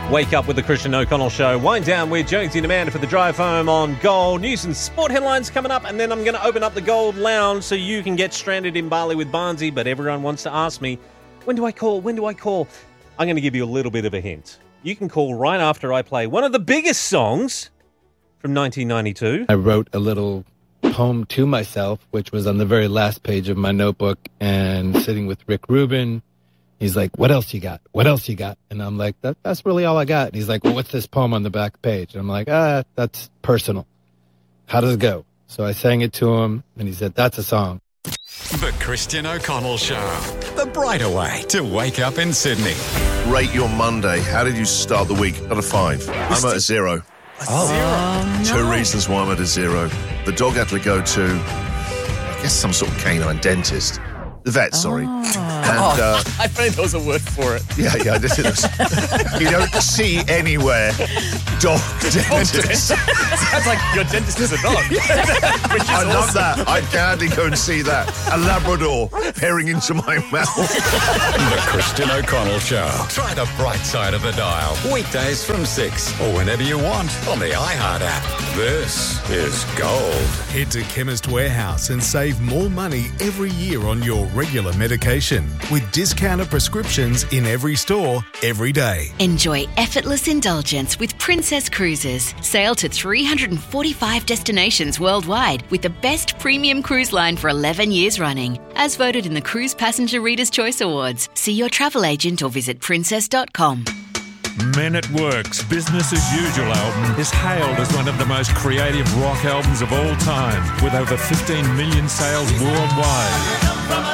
Wake up with the Christian O'Connell Show. Wind down with Jonesy and Amanda for the drive home on Gold. News and sport headlines coming up, and then I'm going to open up the Gold Lounge so you can get stranded in Bali with Barnsey. But everyone wants to ask me, when do I call? When do I call? I'm going to give you a little bit of a hint. You can call right after I play one of the biggest songs from 1992. I wrote a little poem to myself, which was on the very last page of my notebook, and sitting with Rick Rubin. He's like, what else you got? What else you got? And I'm like, that's really all I got. And he's like, well, what's this poem on the back page? And I'm like, that's personal. How does it go? So I sang it to him, and he said, that's a song. The Christian O'Connell Show. The brighter way to wake up in Sydney. Rate your Monday. How did you start the week? Out of 5. I'm at a 0. Zero. 2 reasons why I'm at a 0. The dog had to go to, I guess, some sort of canine dentist. The vet, sorry. And, I think there was a word for it. Yeah, this is. You don't see anywhere dog dentist. Sounds like your dentist is a dog. I love that. I'd gladly go and see that. A Labrador peering into my mouth. The Christian O'Connell Show. Try the bright side of the dial. Weekdays from 6 or whenever you want on the iHeart app. This is Gold. Head to Chemist Warehouse and save more money every year on your regular medication with discounted prescriptions in every store, every day. Enjoy effortless indulgence with Princess Cruises. Sail to 345 destinations worldwide with the best premium cruise line for 11 years running. As voted in the Cruise Passenger Reader's Choice Awards. See your travel agent or visit princess.com. Men at Work's Business as Usual album is hailed as one of the most creative rock albums of all time, with over 15 million sales worldwide.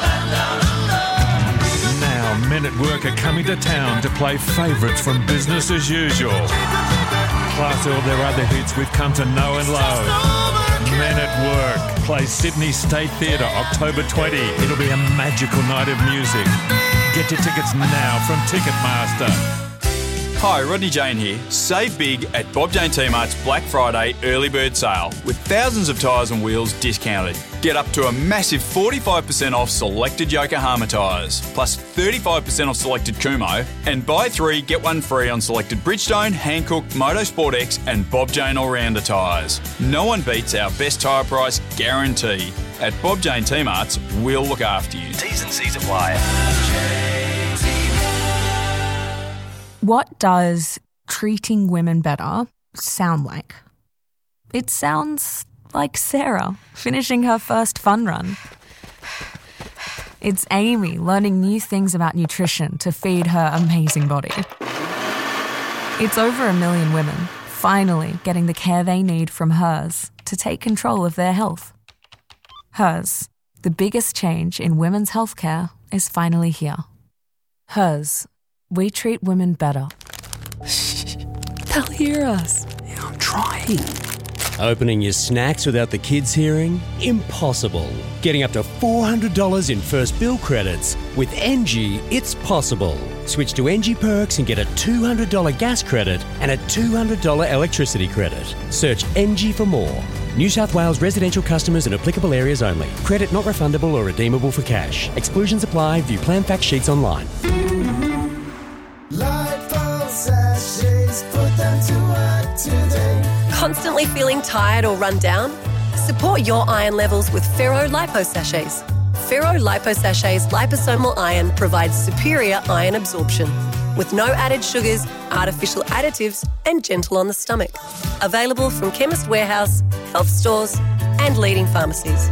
Now, Men at Work are coming to town to play favourites from Business as Usual, plus all their other hits we've come to know and love. Men at Work plays Sydney State Theatre October 20. It'll be a magical night of music. Get your tickets now from Ticketmaster. Hi, Rodney Jane here. Save big at Bob Jane T-Mart's Black Friday early bird sale with thousands of tyres and wheels discounted. Get up to a massive 45% off selected Yokohama tyres, plus 35% off selected Kumho, and buy 3, get 1 free on selected Bridgestone, Hankook, Motorsport X and Bob Jane All-Rounder tyres. No one beats our best tyre price guarantee. At Bob Jane T-Mart's, we'll look after you. T's and C's apply. What does treating women better sound like? It sounds like Sarah finishing her first fun run. It's Amy learning new things about nutrition to feed her amazing body. It's over 1 million women finally getting the care they need from Hers to take control of their health. Hers, the biggest change in women's healthcare, is finally here. Hers. We treat women better. Shh, they'll hear us. Yeah, I'm trying. Opening your snacks without the kids hearing? Impossible. Getting up to $400 in first bill credits. With NG, it's possible. Switch to NG Perks and get a $200 gas credit and a $200 electricity credit. Search NG for more. New South Wales residential customers in applicable areas only. Credit not refundable or redeemable for cash. Exclusions apply. View plan fact sheets online. Constantly feeling tired or run down? Support your iron levels with Ferro Lipo Sachets. Ferro Lipo Sachets liposomal iron provides superior iron absorption with no added sugars, artificial additives and gentle on the stomach. Available from Chemist Warehouse, health stores and leading pharmacies.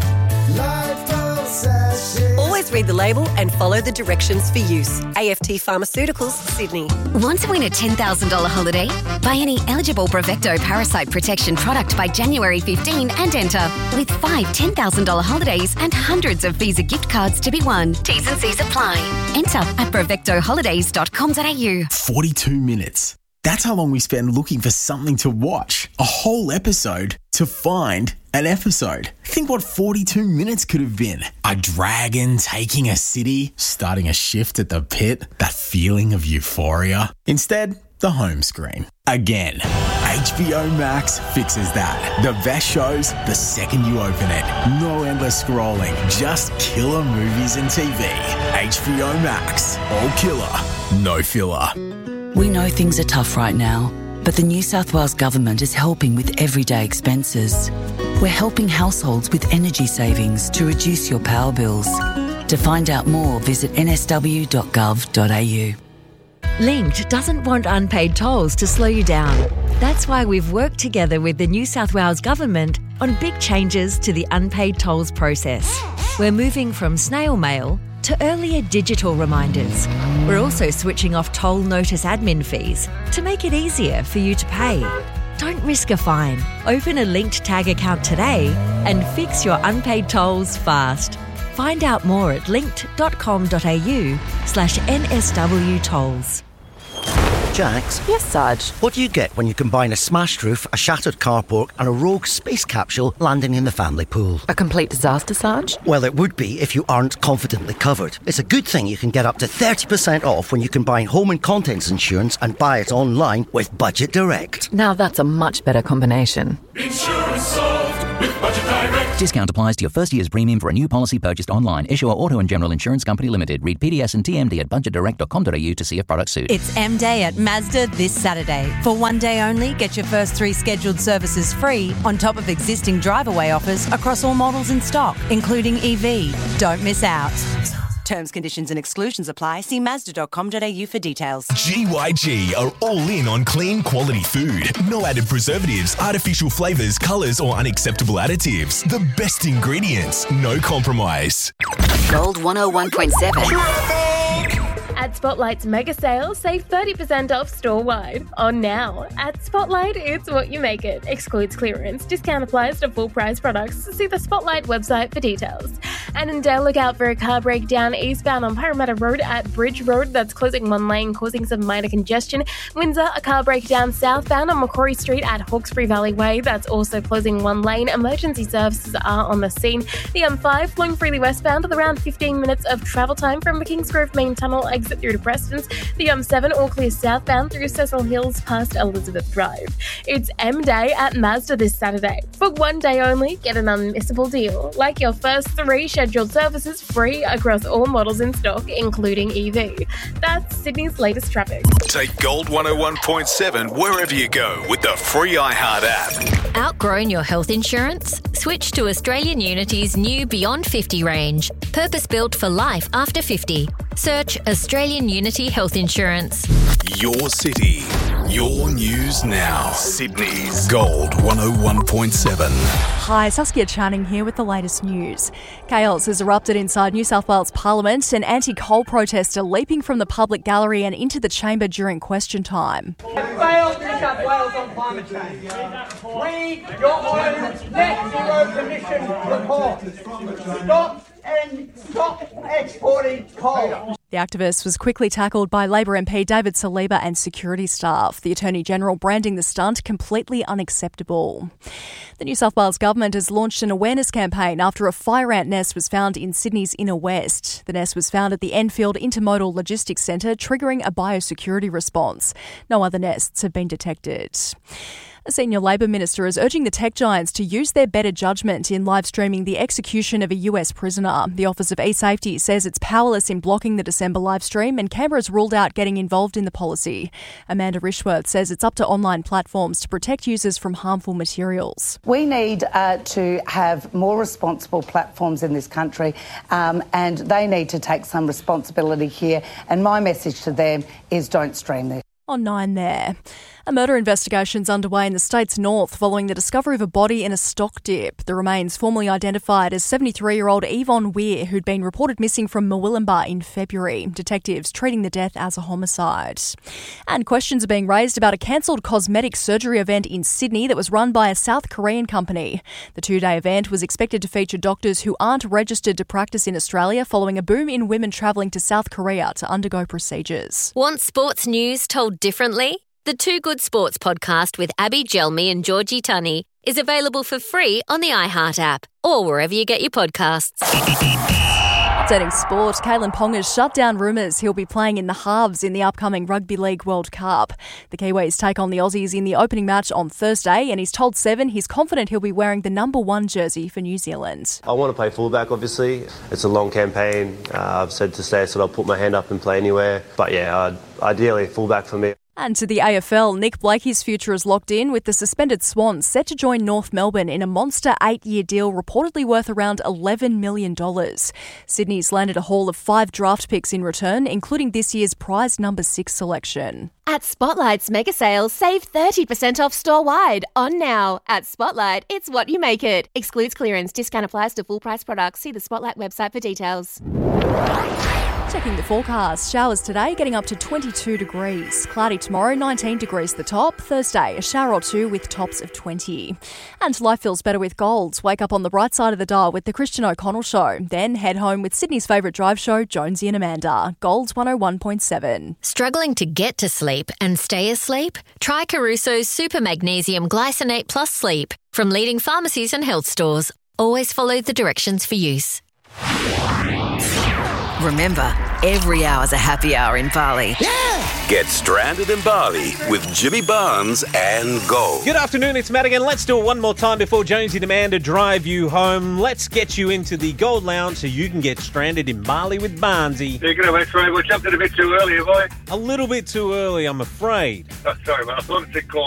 Always read the label and follow the directions for use. AFT Pharmaceuticals, Sydney. Want to win a $10,000 holiday? Buy any eligible Bravecto parasite protection product by January 15 and enter. With 5 $10,000 holidays and hundreds of Visa gift cards to be won. T's and C's apply. Enter at bravectoholidays.com.au. 42 minutes. That's how long we spend looking for something to watch. A whole episode to find an episode. Think what 42 minutes could have been. A dragon taking a city, starting a shift at the pit, that feeling of euphoria. Instead, the home screen. Again, HBO Max fixes that. The best shows the second you open it. No endless scrolling, just killer movies and TV. HBO Max. All killer, no filler. We know things are tough right now, but the New South Wales Government is helping with everyday expenses. We're helping households with energy savings to reduce your power bills. To find out more, visit nsw.gov.au. Linked doesn't want unpaid tolls to slow you down. That's why we've worked together with the New South Wales Government on big changes to the unpaid tolls process. We're moving from snail mail to earlier digital reminders. We're also switching off toll notice admin fees to make it easier for you to pay. Don't risk a fine. Open a Linked Tag account today and fix your unpaid tolls fast. Find out more at linked.com.au/NSW tolls. Jax? Yes, Sarge? What do you get when you combine a smashed roof, a shattered carport and a rogue space capsule landing in the family pool? A complete disaster, Sarge? Well, it would be if you aren't confidently covered. It's a good thing you can get up to 30% off when you combine home and contents insurance and buy it online with Budget Direct. Now that's a much better combination. Insurance solved with Budget Direct. Discount applies to your first year's premium for a new policy purchased online. Issuer Auto and General Insurance Company Limited. Read PDS and TMD at budgetdirect.com.au to see if products suit. It's M-Day at Mazda this Saturday. For one day only, get your first 3 scheduled services free on top of existing drive-away offers across all models in stock, including EV. Don't miss out. Terms, conditions and exclusions apply. See Mazda.com.au for details. GYG are all in on clean quality food. No added preservatives, artificial flavours, colours or unacceptable additives. The best ingredients, no compromise. Gold 101.7. At Spotlight's mega sale, save 30% off store-wide. On now. At Spotlight, it's what you make it. Excludes clearance. Discount applies to full-price products. See the Spotlight website for details. And in Dale, look out for a car breakdown eastbound on Parramatta Road at Bridge Road. That's closing one lane, causing some minor congestion. Windsor, a car breakdown southbound on Macquarie Street at Hawkesbury Valley Way. That's also closing one lane. Emergency services are on the scene. The M5 flowing freely westbound with around 15 minutes of travel time from the Kingsgrove Main Tunnel exit through to Prestons. The M7 all clear southbound through Cecil Hills past Elizabeth Drive. It's M-Day at Mazda this Saturday. For one day only, get an unmissable deal. Like your first 3 scheduled services free across all models in stock, including EV. That's Sydney's latest traffic. Take Gold 101.7 wherever you go with the free iHeart app. Outgrown your health insurance? Switch to Australian Unity's new Beyond 50 range. Purpose-built for life after 50. Search Australian Unity Health Insurance. Your city, your news now. Sydney's Gold 101.7. Hi, Saskia Channing here with the latest news. Chaos has erupted inside New South Wales Parliament. An anti-coal protester leaping from the public gallery and into the chamber during question time. Failed New South Wales on climate change. Read your own net zero emission report. Stop exporting coal. The activist was quickly tackled by Labor MP David Saliba and security staff. The Attorney-General branding the stunt completely unacceptable. The New South Wales Government has launched an awareness campaign after a fire ant nest was found in Sydney's inner west. The nest was found at the Enfield Intermodal Logistics Centre, triggering a biosecurity response. No other nests have been detected. A senior Labor minister is urging the tech giants to use their better judgment in live streaming the execution of a US prisoner. The Office of E-Safety says it's powerless in blocking the December live stream, and Canberra's ruled out getting involved in the policy. Amanda Rishworth says it's up to online platforms to protect users from harmful materials. We need to have more responsible platforms in this country, and they need to take some responsibility here. And my message to them is don't stream this. On 9 there. A murder investigation's underway in the state's north following the discovery of a body in a stock dip. The remains formally identified as 73-year-old Yvonne Weir, who'd been reported missing from Murwillumbah in February. Detectives treating the death as a homicide. And questions are being raised about a cancelled cosmetic surgery event in Sydney that was run by a South Korean company. The 2-day event was expected to feature doctors who aren't registered to practice in Australia following a boom in women travelling to South Korea to undergo procedures. Want sports news told differently? The Two Good Sports podcast with Abby Gelmi and Georgie Tunney is available for free on the iHeart app or wherever you get your podcasts. Updating sport, Kalen Pong has shut down rumours he'll be playing in the halves in the upcoming Rugby League World Cup. The Kiwis take on the Aussies in the opening match on Thursday, and he's told Seven he's confident he'll be wearing the number 1 jersey for New Zealand. I want to play fullback, obviously. It's a long campaign. I've said to stay, so I'll put my hand up and play anywhere. But yeah, ideally fullback for me. And to the AFL, Nick Blakey's future is locked in with the suspended Swans set to join North Melbourne in a monster 8-year deal reportedly worth around $11 million. Sydney's landed a haul of 5 draft picks in return, including this year's prize number 6 selection. At Spotlight's mega sales, save 30% off store-wide. On now. At Spotlight, it's what you make it. Excludes clearance. Discount applies to full price products. See the Spotlight website for details. Checking the forecast. Showers today getting up to 22 degrees. Cloudy tomorrow, 19 degrees the top. Thursday, a shower or two with tops of 20. And life feels better with Gold. Wake up on the bright side of the dial with the Christian O'Connell Show. Then head home with Sydney's favourite drive show, Jonesy and Amanda. Gold's 101.7. Struggling to get to sleep and stay asleep? Try Caruso's Super Magnesium Glycinate Plus Sleep from leading pharmacies and health stores. Always follow the directions for use. Remember, every hour's a happy hour in Bali. Yeah! Get stranded in Bali with Jimmy Barnes and Gold. Good afternoon, it's Matt again. Let's do it one more time before Jonesy and Amanda drive you home. Let's get you into the Gold Lounge so you can get stranded in Bali with Barnesy. You're going to X-ray. We jumped in a bit too early, have I? A little bit too early, I'm afraid. Oh, sorry, man. I thought it said call